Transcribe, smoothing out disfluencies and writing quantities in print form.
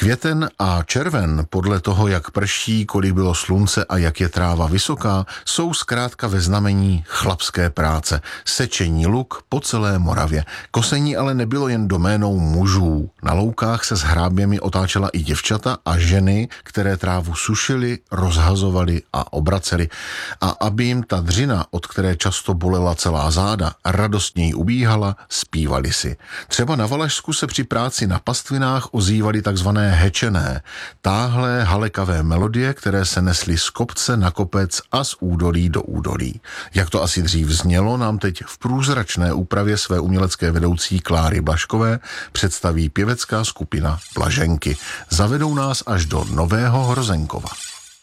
Květen a červen, podle toho, jak prší, kolik bylo slunce a jak je tráva vysoká, jsou zkrátka ve znamení chlapské práce. Sečení luk po celé Moravě. Kosení ale nebylo jen doménou mužů. Na loukách se s hráběmi otáčela i děvčata a ženy, které trávu sušily, rozhazovaly a obracely. A aby jim ta dřina, od které často bolela celá záda, radostněji ubíhala, zpívali si. Třeba na Valašsku se při práci na pastvinách ozývaly takzvané hečené, táhlé halekavé melodie, které se nesly z kopce na kopec a z údolí do údolí. Jak to asi dřív znělo, nám teď v průzračné úpravě své umělecké vedoucí Kláry Blažkové představí pěvecká skupina Blaženky. Zavedou nás až do Nového Hrozenkova.